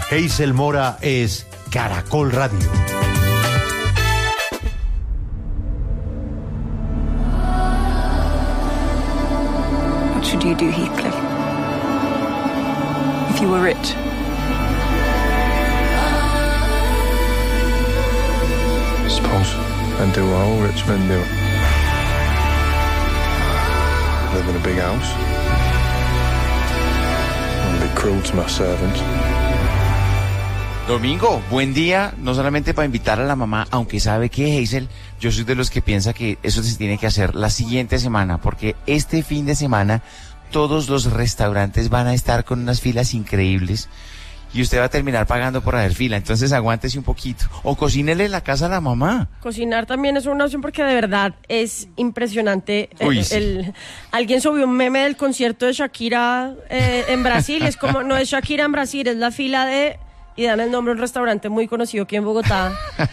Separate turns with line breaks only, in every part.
Hazel Mora es Caracol Radio.
What should you do, Heathcliff? If you were rich?
I suppose, and do what all rich men do. Live in a big house. And be cruel to my servants.
Domingo, buen día, no solamente para invitar a la mamá, aunque sabe que Hazel, yo soy de los que piensa que eso se tiene que hacer la siguiente semana, porque este fin de semana todos los restaurantes van a estar con unas filas increíbles y usted va a terminar pagando por hacer fila, entonces aguántese un poquito, o cocínele en la casa a la mamá.
Cocinar también es una opción porque de verdad es impresionante. Alguien subió un meme del concierto de Shakira en Brasil, es como, no es Shakira en Brasil, es la fila de... Y dan el nombre de un restaurante muy conocido aquí en Bogotá,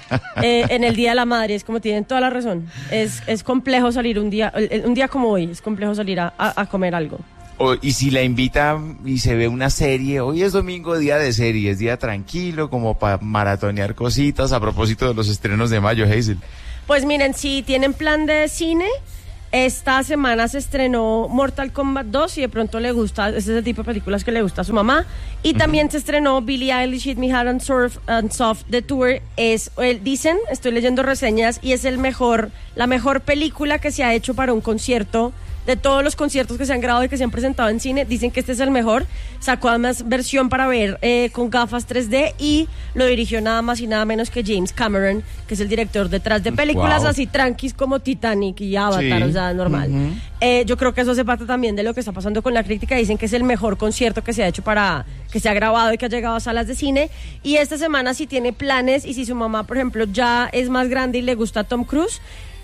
en el Día de la Madre. Es como tienen toda la razón. Es complejo salir un día como hoy, es complejo salir a comer algo.
Y si la invita y se ve una serie, hoy es domingo, día de series, día tranquilo, como para maratonear cositas a propósito de los estrenos de mayo, Hazel.
Pues miren, si tienen plan de cine... Esta semana se estrenó Mortal Kombat 2 y de pronto le gusta, es ese tipo de películas que le gusta a su mamá. Y también se estrenó Billie Eilish, Hit Me Hard and Soft, The Tour. Dicen, estoy leyendo reseñas, y es la mejor película que se ha hecho para un concierto. De todos los conciertos que se han grabado y que se han presentado en cine, dicen que este es el mejor. Sacó además versión para ver con gafas 3D y lo dirigió nada más y nada menos que James Cameron, que es el director detrás de películas así tranquis como Titanic y Avatar, o sea, normal. Yo creo que eso hace parte también de lo que está pasando con la crítica. Dicen que es el mejor concierto que se ha hecho que se ha grabado y que ha llegado a salas de cine. Y esta semana, si tiene planes y si su mamá, por ejemplo, ya es más grande y le gusta Tom Cruise,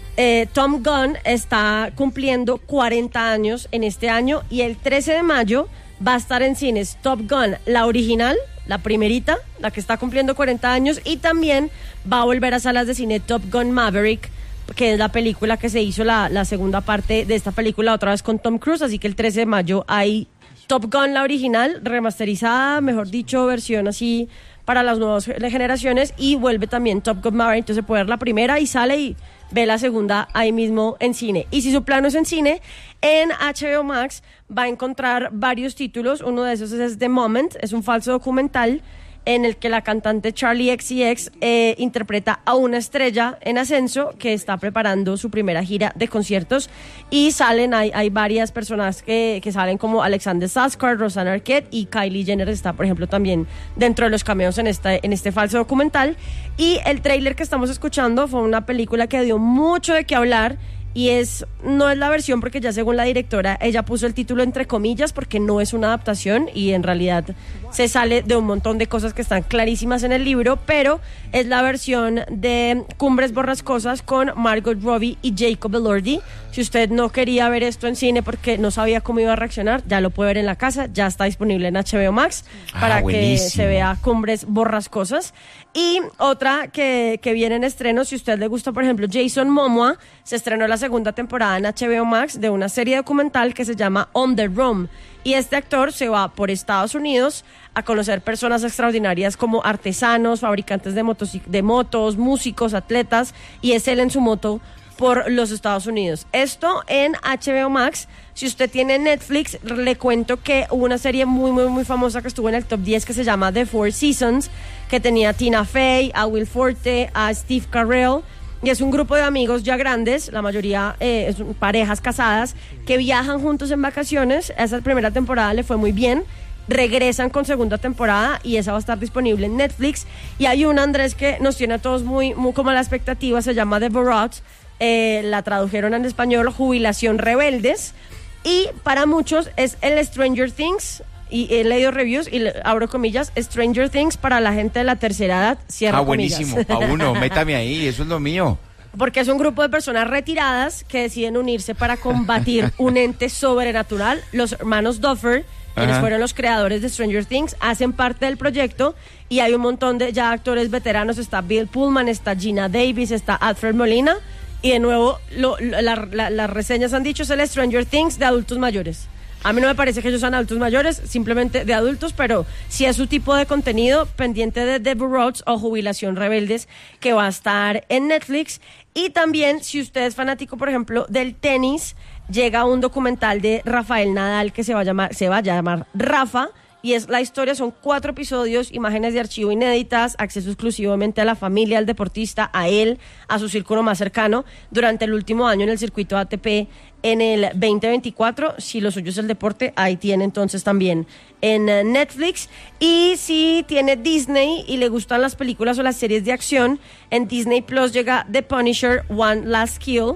Tom Gunn está cumpliendo 40 años en este año y el 13 de mayo va a estar en cines Top Gun, la original, la primerita, la que está cumpliendo 40 años, y también va a volver a salas de cine Top Gun Maverick, que es la película que se hizo la segunda parte de esta película otra vez con Tom Cruise, así que el 13 de mayo hay Top Gun, la original, remasterizada, mejor dicho, versión así para las nuevas generaciones, y vuelve también Top Gun Maverick, entonces puede ver la primera y sale y ve la segunda ahí mismo en cine. Y si su plano es en cine, en HBO Max va a encontrar varios títulos. Uno de esos es The Moment, es un falso documental en el que la cantante Charli XCX interpreta a una estrella en ascenso que está preparando su primera gira de conciertos, y hay varias personas que salen, como Alexander Skarsgård, Rosanna Arquette, y Kylie Jenner está, por ejemplo, también dentro de los cameos en este falso documental. Y el tráiler que estamos escuchando fue una película que dio mucho de qué hablar, y no es la versión, porque ya según la directora, ella puso el título entre comillas porque no es una adaptación y en realidad se sale de un montón de cosas que están clarísimas en el libro, pero es la versión de Cumbres Borrascosas con Margot Robbie y Jacob Elordi. Si usted no quería ver esto en cine porque no sabía cómo iba a reaccionar, ya lo puede ver en la casa, ya está disponible en HBO Max para que se vea Cumbres Borrascosas. Y otra que viene en estreno, si a usted le gusta, por ejemplo, Jason Momoa, se estrenó la segunda temporada en HBO Max de una serie documental que se llama On the Run. Y este actor se va por Estados Unidos a conocer personas extraordinarias como artesanos, fabricantes de motos, músicos, atletas, y es él en su moto por los Estados Unidos. Esto en HBO Max. Si usted tiene Netflix, le cuento que hubo una serie muy, muy, muy famosa que estuvo en el top 10 que se llama The Four Seasons, que tenía a Tina Fey, a Will Forte, a Steve Carell, y es un grupo de amigos ya grandes, la mayoría son parejas casadas, que viajan juntos en vacaciones. Esa primera temporada le fue muy bien, regresan con segunda temporada y esa va a estar disponible en Netflix. Y hay una, Andrés, que nos tiene a todos muy, muy como a la expectativa, se llama The Borat, la tradujeron en español Jubilación Rebeldes, y para muchos es el Stranger Things, y he leído reviews y abro comillas, Stranger Things para la gente de la tercera edad, cierro comillas.
Buenísimo, pa' uno, métame ahí, eso es lo mío.
Porque es un grupo de personas retiradas que deciden unirse para combatir un ente sobrenatural. Los hermanos Duffer, quienes fueron los creadores de Stranger Things, hacen parte del proyecto, y hay un montón de ya actores veteranos. Está Bill Pullman, está Gina Davis, está Alfred Molina, y de nuevo las reseñas han dicho es el Stranger Things de adultos mayores. A mí no me parece que ellos sean adultos mayores, simplemente de adultos, pero si es su tipo de contenido, pendiente de Devil Roads o Jubilación Rebeldes, que va a estar en Netflix. Y también, si usted es fanático, por ejemplo, del tenis, llega un documental de Rafael Nadal que se va a llamar Rafa, y es la historia, son 4 episodios, imágenes de archivo inéditas, acceso exclusivamente a la familia, al deportista, a él, a su círculo más cercano, durante el último año en el circuito ATP en el 2024. Si lo suyo es el deporte, ahí tiene entonces también en Netflix. Y si tiene Disney y le gustan las películas o las series de acción, en Disney Plus llega The Punisher, One Last Kill.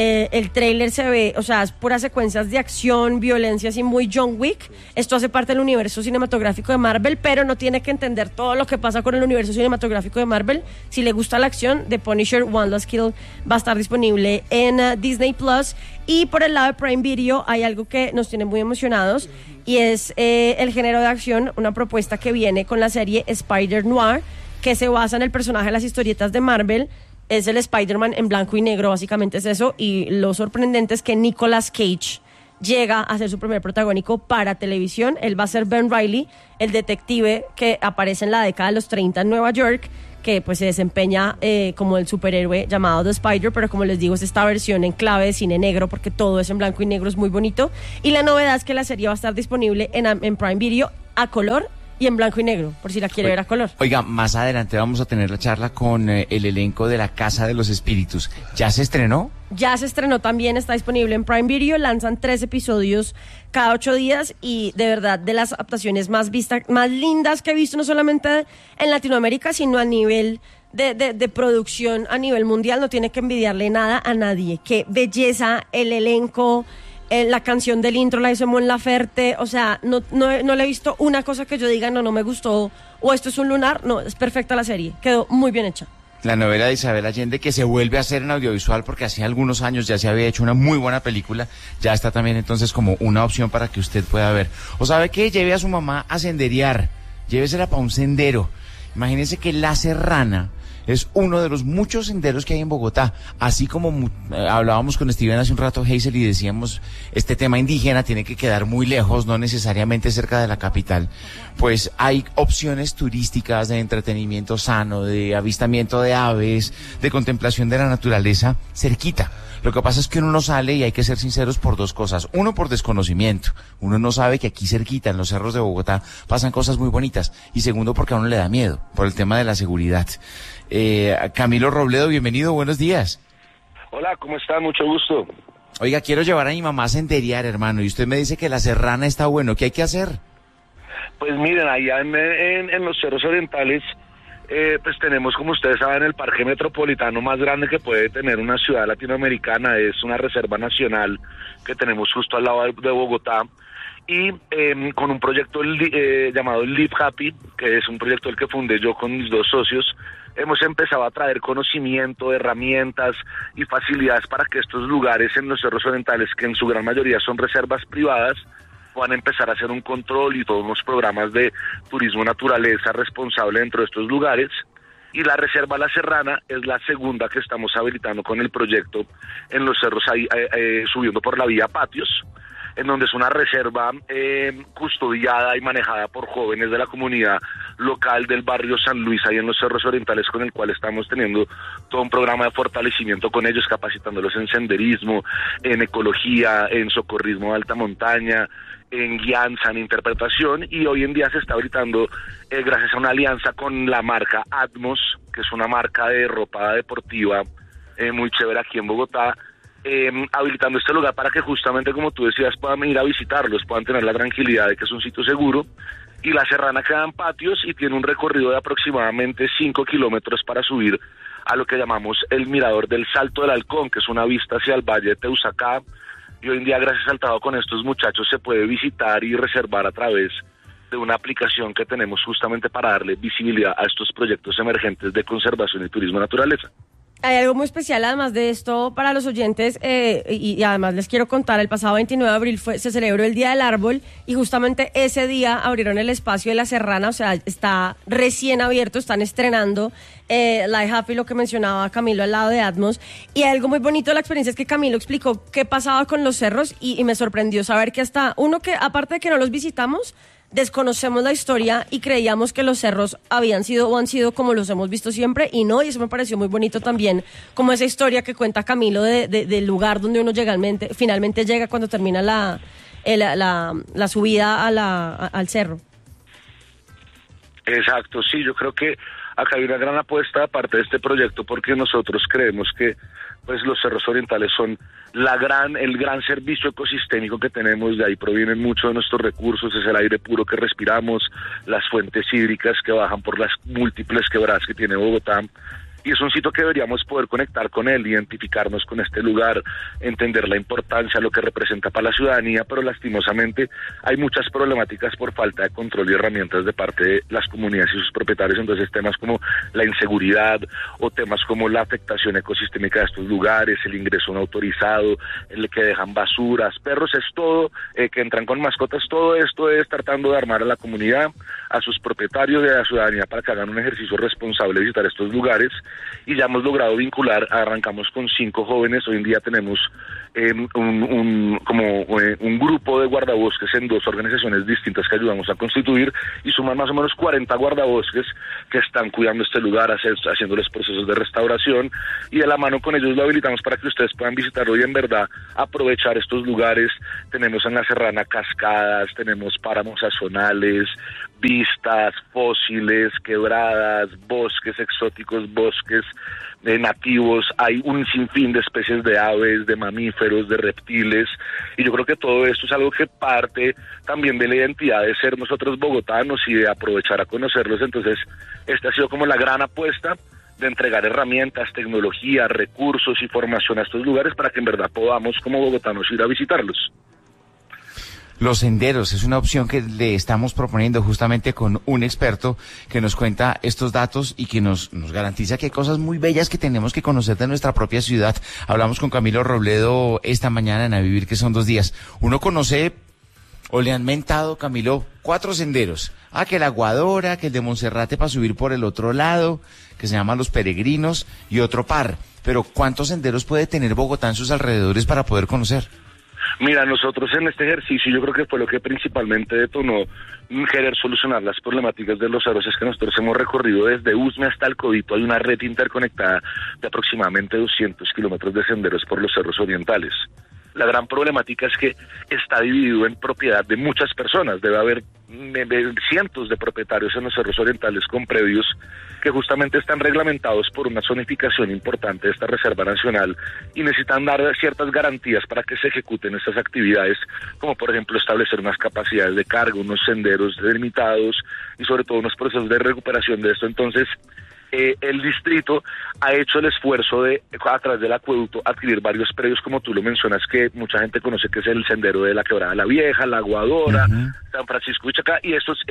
El tráiler se ve, o sea, es puras secuencias de acción, violencia, así muy John Wick. Esto hace parte del universo cinematográfico de Marvel, pero no tiene que entender todo lo que pasa con el universo cinematográfico de Marvel. Si le gusta la acción, The Punisher, One Last Kill va a estar disponible en Disney Plus. Y por el lado de Prime Video hay algo que nos tiene muy emocionados, y es el género de acción, una propuesta que viene con la serie Spider-Noir, que se basa en el personaje de las historietas de Marvel. Es el Spider-Man en blanco y negro, básicamente es eso. Y lo sorprendente es que Nicolas Cage llega a ser su primer protagónico para televisión. Él va a ser Ben Reilly, el detective que aparece en la década de los 30 en Nueva York, que pues se desempeña como el superhéroe llamado The Spider, pero como les digo, es esta versión en clave de cine negro, porque todo es en blanco y negro, es muy bonito. Y la novedad es que la serie va a estar disponible en Prime Video a color y en blanco y negro, por si la quiere ver a color.
Oiga, más adelante vamos a tener la charla con el elenco de La Casa de los Espíritus. ¿Ya se estrenó?
Ya se estrenó también, está disponible en Prime Video, lanzan 3 episodios cada 8 días, y de verdad, de las adaptaciones más lindas que he visto, no solamente en Latinoamérica, sino a nivel de producción a nivel mundial. No tiene que envidiarle nada a nadie. Qué belleza, el elenco, la canción del intro la hizo Mon Laferte, o sea, no le he visto una cosa que yo diga, no me gustó, o esto es un lunar. No, es perfecta la serie, quedó muy bien hecha.
La novela de Isabel Allende, que se vuelve a hacer en audiovisual, porque hace algunos años ya se había hecho una muy buena película, ya está también entonces como una opción para que usted pueda ver. O sabe qué, lleve a su mamá a senderear, llévesela para un sendero. Imagínense que La Serrana es uno de los muchos senderos que hay en Bogotá. Así como hablábamos con Steven hace un rato, Hazel, y decíamos, este tema indígena tiene que quedar muy lejos, no necesariamente cerca de la capital. Pues hay opciones turísticas de entretenimiento sano, de avistamiento de aves, de contemplación de la naturaleza cerquita. Lo que pasa es que uno no sale, y hay que ser sinceros, por 2 cosas. Uno, por desconocimiento. Uno no sabe que aquí cerquita, en los cerros de Bogotá, pasan cosas muy bonitas. Y segundo, porque a uno le da miedo, por el tema de la seguridad. Camilo Robledo, bienvenido, buenos días.
Hola, ¿cómo está? Mucho gusto.
Oiga, quiero llevar a mi mamá a senderear, hermano, y usted me dice que La Serrana está bueno. ¿Qué hay que hacer?
Pues miren, allá en los cerros orientales, pues tenemos, como ustedes saben, el parque metropolitano más grande que puede tener una ciudad latinoamericana. Es una reserva nacional que tenemos justo al lado de Bogotá, y con un proyecto llamado Live Happy, que es un proyecto el que fundé yo con mis 2 socios, hemos empezado a traer conocimiento, herramientas y facilidades para que estos lugares en los cerros orientales, que en su gran mayoría son reservas privadas, puedan empezar a hacer un control y todos unos programas de turismo naturaleza responsable dentro de estos lugares. Y la Reserva La Serrana es la segunda que estamos habilitando con el proyecto en los cerros, ahí subiendo por la vía Patios, en donde es una reserva custodiada y manejada por jóvenes de la comunidad local del barrio San Luis, ahí en los cerros orientales, con el cual estamos teniendo todo un programa de fortalecimiento con ellos, capacitándolos en senderismo, en ecología, en socorrismo de alta montaña, en guianza, en interpretación. Y hoy en día se está habilitando, gracias a una alianza con la marca Atmos, que es una marca de ropa deportiva muy chévere aquí en Bogotá, habilitando este lugar para que justamente, como tú decías, puedan ir a visitarlos, puedan tener la tranquilidad de que es un sitio seguro. Y La Serrana queda en Patios y tiene un recorrido de aproximadamente 5 kilómetros para subir a lo que llamamos el Mirador del Salto del Halcón, que es una vista hacia el Valle de Teusacá. Y hoy en día, gracias al trabajo con estos muchachos, se puede visitar y reservar a través de una aplicación que tenemos justamente para darle visibilidad a estos proyectos emergentes de conservación y turismo naturaleza.
hay algo muy especial además de esto para los oyentes y además les quiero contar, el pasado 29 de abril se celebró el Día del Árbol y justamente ese día abrieron el espacio de La Serrana, o sea, está recién abierto, están estrenando Light Happy, lo que mencionaba Camilo al lado de Atmos, y algo muy bonito de la experiencia es que Camilo explicó qué pasaba con los cerros y me sorprendió saber que hasta uno que, aparte de que no los visitamos, desconocemos la historia y creíamos que los cerros habían sido o han sido como los hemos visto siempre y no, y eso me pareció muy bonito también, como esa historia que cuenta Camilo del lugar donde uno finalmente llega cuando termina la subida al cerro.
Exacto, sí, yo creo que acá hay una gran apuesta aparte de este proyecto porque nosotros creemos que pues los cerros orientales son el gran servicio ecosistémico que tenemos, de ahí provienen muchos de nuestros recursos, es el aire puro que respiramos, las fuentes hídricas que bajan por las múltiples quebradas que tiene Bogotá, y es un sitio que deberíamos poder conectar con él, identificarnos con este lugar, entender la importancia, lo que representa para la ciudadanía, pero lastimosamente hay muchas problemáticas por falta de control y herramientas de parte de las comunidades y sus propietarios, entonces temas como la inseguridad o temas como la afectación ecosistémica de estos lugares, el ingreso no autorizado, el que dejan basuras, perros, es todo, que entran con mascotas, todo esto es tratando de armar a la comunidad, a sus propietarios y a la ciudadanía para que hagan un ejercicio responsable de visitar estos lugares. Y ya hemos logrado vincular, arrancamos con 5 jóvenes, hoy en día tenemos un grupo de guardabosques en 2 organizaciones distintas que ayudamos a constituir y suman más o menos 40 guardabosques que están cuidando este lugar, haciéndoles procesos de restauración, y de la mano con ellos lo habilitamos para que ustedes puedan visitarlo y en verdad aprovechar estos lugares. Tenemos en La Serrana cascadas, tenemos páramos sazonales, vistas, fósiles, quebradas, bosques exóticos, bosques nativos, hay un sinfín de especies de aves, de mamíferos, de reptiles, y yo creo que todo esto es algo que parte también de la identidad de ser nosotros bogotanos y de aprovechar a conocerlos. Entonces esta ha sido como la gran apuesta de entregar herramientas, tecnología, recursos y formación a estos lugares para que en verdad podamos como bogotanos ir a visitarlos.
Los senderos es una opción que le estamos proponiendo justamente con un experto que nos cuenta estos datos y que nos garantiza que hay cosas muy bellas que tenemos que conocer de nuestra propia ciudad. Hablamos con Camilo Robledo esta mañana en A Vivir, que son 2 días. Uno conoce, o le han mentado, Camilo, 4 senderos. Que la Aguadora, que el de Monserrate para subir por el otro lado, que se llama Los Peregrinos, y otro par. Pero ¿cuántos senderos puede tener Bogotá en sus alrededores para poder conocer?
Mira, nosotros en este ejercicio yo creo que fue lo que principalmente detonó querer solucionar las problemáticas de los cerros, es que nosotros hemos recorrido desde Usme hasta el Codito, hay una red interconectada de aproximadamente 200 kilómetros de senderos por los cerros orientales. La gran problemática es que está dividido en propiedad de muchas personas, debe haber cientos de propietarios en los cerros orientales con predios que justamente están reglamentados por una zonificación importante de esta Reserva Nacional y necesitan dar ciertas garantías para que se ejecuten estas actividades, como por ejemplo establecer unas capacidades de carga, unos senderos delimitados y sobre todo unos procesos de recuperación de esto. Entonces el distrito ha hecho el esfuerzo de, a través del acueducto, adquirir varios predios, como tú lo mencionas, que mucha gente conoce, que es el sendero de la Quebrada la Vieja, la Aguadora, San Francisco y Chacá, y esos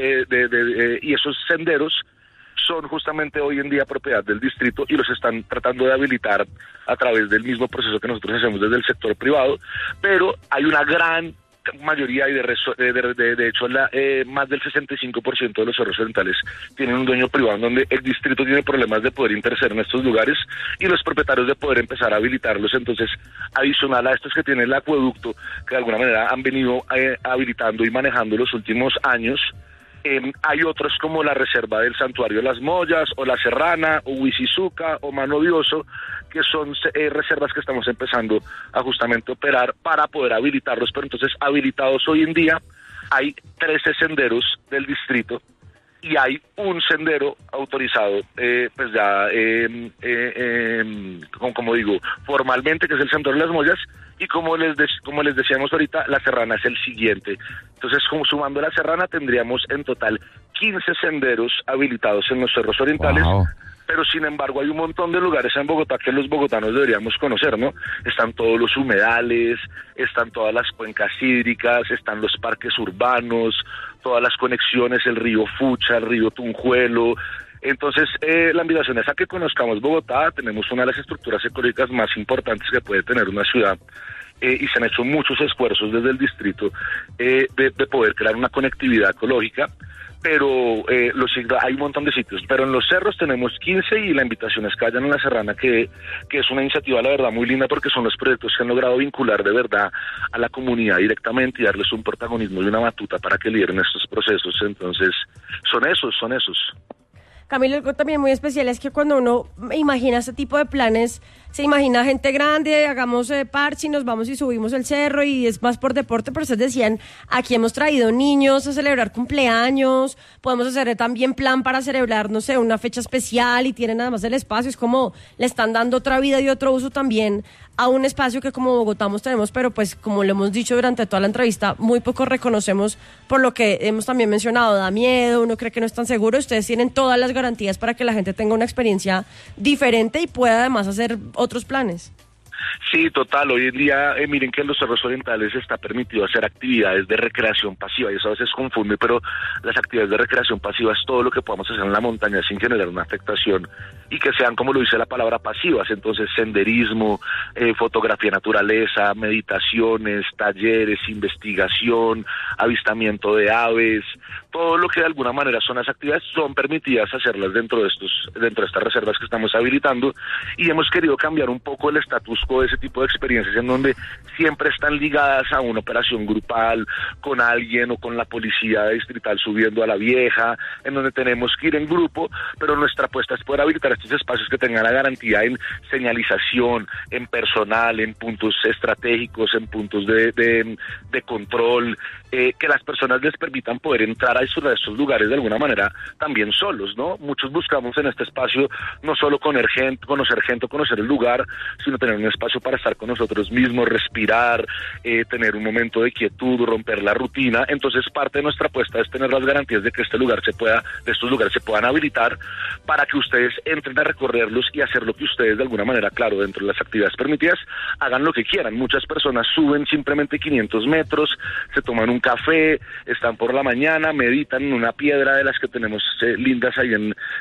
senderos son justamente hoy en día propiedad del distrito y los están tratando de habilitar a través del mismo proceso que nosotros hacemos desde el sector privado, pero hay una gran mayoría y de hecho más del 65% de los cerros orientales tienen un dueño privado, en donde el distrito tiene problemas de poder interceder en estos lugares y los propietarios de poder empezar a habilitarlos. Entonces, adicional a estos que tiene el acueducto, que de alguna manera han venido habilitando y manejando los últimos años, hay otros como la Reserva del Santuario de las Mollas, o La Serrana, o Huizizuca, o Mano Dioso, que son reservas que estamos empezando a justamente operar para poder habilitarlos. Pero entonces, habilitados hoy en día, hay 13 senderos del distrito y hay un sendero autorizado, pues ya, como digo, formalmente, que es el Santuario de las Mollas, y como les decíamos ahorita, La Serrana es el siguiente. Entonces, como sumando La Serrana, tendríamos en total 15 senderos habilitados en los cerros orientales. Wow. Pero sin embargo hay un montón de lugares en Bogotá que los bogotanos deberíamos conocer, ¿no? Están todos los humedales, están todas las cuencas hídricas, están los parques urbanos, todas las conexiones, el río Fucha, el río Tunjuelo. Entonces, la invitación es a que conozcamos Bogotá. Tenemos una de las estructuras ecológicas más importantes que puede tener una ciudad, y se han hecho muchos esfuerzos desde el distrito de poder crear una conectividad ecológica, pero hay un montón de sitios, pero en los cerros tenemos 15 y la invitación es que vayan a La Serrana, que es una iniciativa, la verdad, muy linda, porque son los proyectos que han logrado vincular de verdad a la comunidad directamente y darles un protagonismo y una batuta para que lideren estos procesos. Entonces, son esos.
Camilo, algo también muy especial es que cuando uno imagina este tipo de planes, se imagina gente grande, hagamos parche y nos vamos y subimos el cerro y es más por deporte, pero ustedes decían, aquí hemos traído niños a celebrar cumpleaños, podemos hacer también plan para celebrar, no sé, una fecha especial y tienen además el espacio, es como le están dando otra vida y otro uso también a un espacio que como Bogotá tenemos, pero pues como lo hemos dicho durante toda la entrevista, muy poco reconocemos por lo que hemos también mencionado, da miedo, uno cree que no es tan seguro, ustedes tienen todas las garantías para que la gente tenga una experiencia diferente y pueda además hacer otros planes.
Sí, total. Hoy en día, miren que en los cerros orientales está permitido hacer actividades de recreación pasiva, y eso a veces confunde, pero las actividades de recreación pasiva es todo lo que podamos hacer en la montaña sin generar una afectación y que sean, como lo dice la palabra, pasivas. Entonces, senderismo, fotografía de naturaleza, meditaciones, talleres, investigación, avistamiento de aves, todo lo que de alguna manera son las actividades son permitidas hacerlas dentro de estas reservas que estamos habilitando, y hemos querido cambiar un poco el status quo de ese tipo de experiencias en donde siempre están ligadas a una operación grupal con alguien o con la policía distrital subiendo a la Vieja, en donde tenemos que ir en grupo, pero nuestra apuesta es poder habilitar estos espacios que tengan la garantía en señalización, en personal, en puntos estratégicos, en puntos de control, que las personas les permitan poder entrar a estos lugares de alguna manera también solos, ¿no? Muchos buscamos en este espacio no solo conocer gente, conocer el lugar, sino tener un espacio para estar con nosotros mismos, respirar, tener un momento de quietud, romper la rutina. Entonces, parte de nuestra apuesta es tener las garantías de que estos lugares se puedan habilitar para que ustedes entren a recorrerlos y hacer lo que ustedes de alguna manera, claro, dentro de las actividades permitidas, hagan lo que quieran. Muchas personas suben simplemente 500 metros, se toman un café, están por la mañana, meditan en una piedra de las que tenemos lindas ahí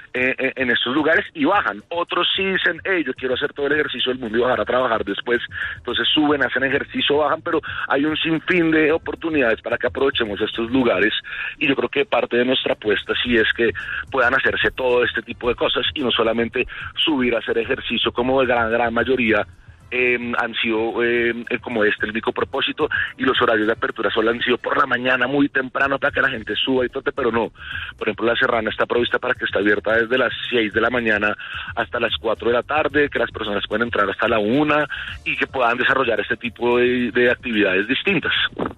en estos lugares y bajan. Otros sí dicen, yo quiero hacer todo el ejercicio del mundo y bajar a trabajar después. Entonces suben, hacen ejercicio, bajan, pero hay un sinfín de oportunidades para que aprovechemos estos lugares, y yo creo que parte de nuestra apuesta sí es que puedan hacerse todo este tipo de cosas y no solamente subir a hacer ejercicio como de gran mayoría han sido como el único propósito, y los horarios de apertura solo han sido por la mañana muy temprano para que la gente suba y todo, pero no. Por ejemplo, La Serrana está provista para que esté abierta desde las 6 de la mañana hasta las 4 de la tarde, que las personas pueden entrar hasta la 1 y que puedan desarrollar este tipo de actividades distintas.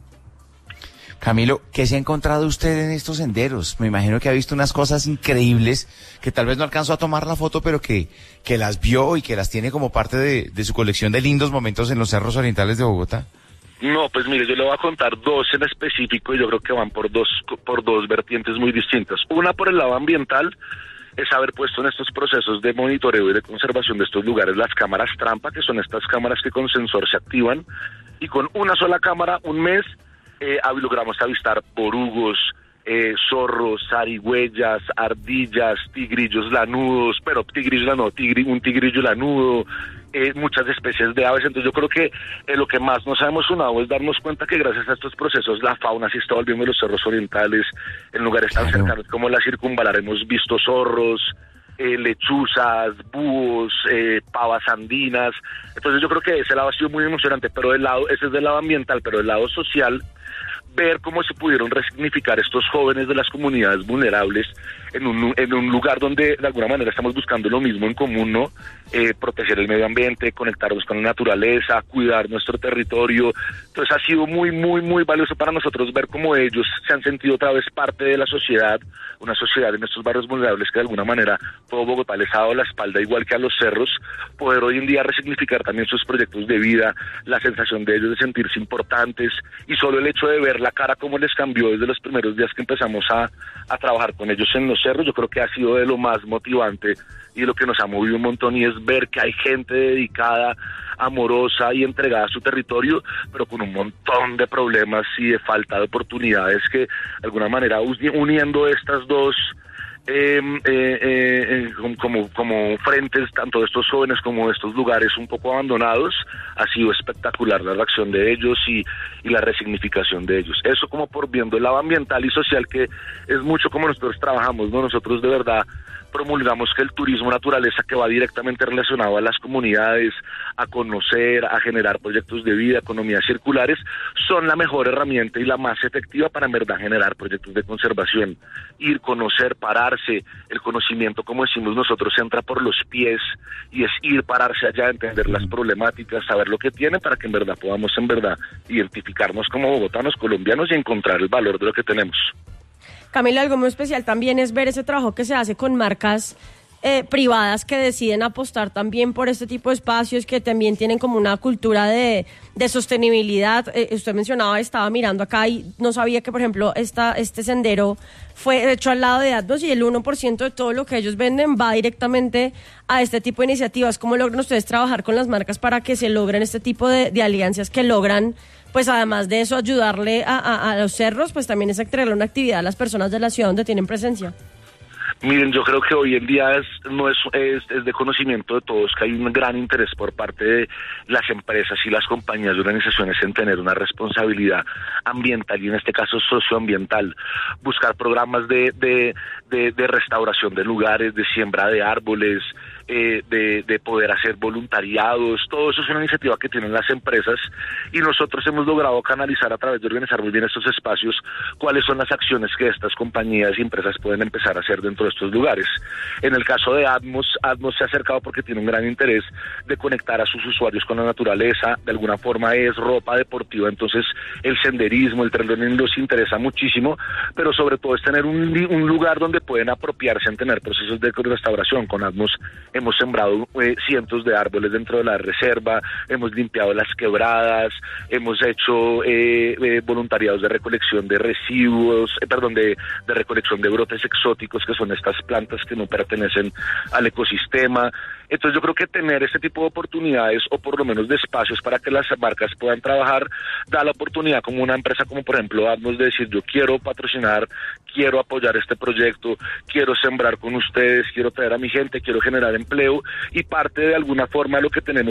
Camilo, ¿qué se ha encontrado usted en estos senderos? Me imagino que ha visto unas cosas increíbles que tal vez no alcanzó a tomar la foto, pero que las vio y que las tiene como parte de su colección de lindos momentos en los cerros orientales de Bogotá.
No, pues mire, yo le voy a contar dos en específico y yo creo que van por dos vertientes muy distintas. Una, por el lado ambiental, es haber puesto en estos procesos de monitoreo y de conservación de estos lugares las cámaras trampa, que son estas cámaras que con sensor se activan, y con una sola cámara, un mes, logramos avistar borugos, zorros, zarigüeyas, ardillas, tigrillos lanudos, pero un tigrillo lanudo, muchas especies de aves. Entonces yo creo que lo que más nos ha emocionado es darnos cuenta que gracias a estos procesos la fauna se está volviendo los cerros orientales. En lugares tan cercanos como la Circunvalar hemos visto zorros, lechuzas, búhos, pavas andinas. Entonces yo creo que ese lado ha sido muy emocionante, pero ese es del lado ambiental, pero del lado social, ver cómo se pudieron resignificar estos jóvenes de las comunidades vulnerables en un lugar donde de alguna manera estamos buscando lo mismo en común, ¿no? Proteger el medio ambiente, conectarnos con la naturaleza, cuidar nuestro territorio. Entonces ha sido muy, muy, muy valioso para nosotros ver cómo ellos se han sentido otra vez parte de la sociedad, una sociedad en estos barrios vulnerables que de alguna manera todo Bogotá les ha dado la espalda, igual que a los cerros, poder hoy en día resignificar también sus proyectos de vida, la sensación de ellos de sentirse importantes, y solo el hecho de ver la cara cómo les cambió desde los primeros días que empezamos a trabajar con ellos en los los cerros, yo creo que ha sido de lo más motivante y lo que nos ha movido un montón, y es ver que hay gente dedicada, amorosa y entregada a su territorio, pero con un montón de problemas y de falta de oportunidades, que de alguna manera uniendo estas dos como frentes, tanto de estos jóvenes como de estos lugares un poco abandonados, ha sido espectacular la reacción de ellos y la resignificación de ellos. Eso como por viendo el lado ambiental y social, que es mucho como nosotros trabajamos, ¿no? Nosotros de verdad promulgamos que el turismo naturaleza, que va directamente relacionado a las comunidades, a conocer, a generar proyectos de vida, economías circulares, son la mejor herramienta y la más efectiva para en verdad generar proyectos de conservación. Ir, conocer, pararse, el conocimiento, como decimos nosotros, entra por los pies, y es ir, pararse allá, entender las problemáticas, saber lo que tiene, para que en verdad podamos en verdad identificarnos como bogotanos, colombianos, y encontrar el valor de lo que tenemos.
Camila, algo muy especial también es ver ese trabajo que se hace con marcas privadas que deciden apostar también por este tipo de espacios, que también tienen como una cultura de sostenibilidad. Usted mencionaba, estaba mirando acá y no sabía que, por ejemplo, este sendero fue hecho al lado de Atmos, y el 1% de todo lo que ellos venden va directamente a este tipo de iniciativas. ¿Cómo logran ustedes trabajar con las marcas para que se logren este tipo de alianzas que logran, pues además de eso, ayudarle a los cerros, pues también es extraerle una actividad a las personas de la ciudad donde tienen presencia?
Miren, yo creo que hoy en día es de conocimiento de todos que hay un gran interés por parte de las empresas y las compañías y organizaciones en tener una responsabilidad ambiental, y en este caso socioambiental, buscar programas de restauración de lugares, de siembra de árboles, de poder hacer voluntariados. Todo eso es una iniciativa que tienen las empresas, y nosotros hemos logrado canalizar a través de organizar muy bien estos espacios cuáles son las acciones que estas compañías y empresas pueden empezar a hacer dentro de estos lugares. En el caso de Atmos se ha acercado porque tiene un gran interés de conectar a sus usuarios con la naturaleza. De alguna forma es ropa deportiva, entonces el senderismo, el trail running los interesa muchísimo, pero sobre todo es tener un lugar donde pueden apropiarse en tener procesos de restauración. Con Atmos hemos sembrado cientos de árboles dentro de la reserva, hemos limpiado las quebradas, hemos hecho voluntariados de recolección de residuos, de recolección de brotes exóticos, que son estas plantas que no pertenecen al ecosistema. Entonces yo creo que tener este tipo de oportunidades, o por lo menos de espacios para que las marcas puedan trabajar, da la oportunidad como una empresa como por ejemplo Atmos de decir: yo quiero patrocinar, quiero apoyar este proyecto, quiero sembrar con ustedes, quiero traer a mi gente, quiero generar empleo, y parte de alguna forma de lo que tenemos